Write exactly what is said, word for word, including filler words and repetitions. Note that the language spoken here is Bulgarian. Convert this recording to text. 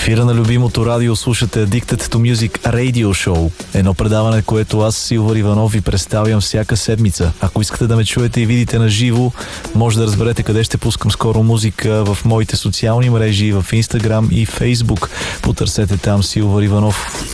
ефира на любимото радио слушате Addicted to Music Radio Show. Едно предаване, което аз, Силвър Иванов, ви представям всяка седмица. Ако искате да ме чуете и видите на живо, може да разберете къде ще пускам скоро музика в моите социални мрежи, в Instagram и Facebook. Потърсете там Силвър Иванов.